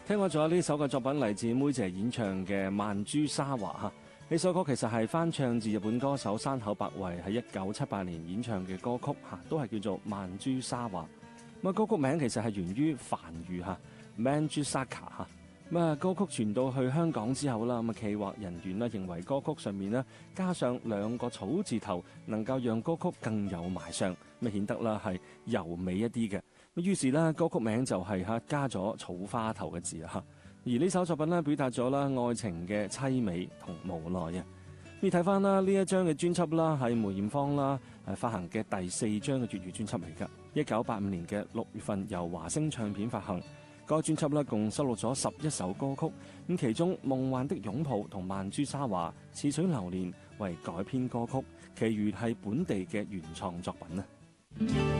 聽過咗呢首嘅作品嚟自妹姐演唱嘅《曼珠沙華》嚇，呢首歌其實係翻唱自日本歌手山口百惠喺1978年演唱嘅歌曲嚇，都係叫做《曼珠沙華》。咁啊，歌曲名其實係源於梵語嚇 Manjusaka 嚇。咁啊，歌曲傳到去香港之後啦，咁啊，企劃人員咧認為歌曲上面咧加上2個草字頭，能夠讓歌曲更有賣相，咁啊顯得啦係柔美一啲嘅。咁於是咧，歌曲名就係加咗草花頭嘅字啊。而呢首作品咧表達咗啦愛情嘅凄美同無奈啊。咁睇翻啦呢一張嘅專輯啦，係梅艷芳啦發行嘅第4張嘅粵語專輯嚟㗎。1985年嘅6月份由華星唱片發行。該專輯咧共收錄咗11首歌曲，咁其中《夢幻的擁抱》同《曼珠沙華》似水流年為改編歌曲，其餘係本地嘅原創作品啊。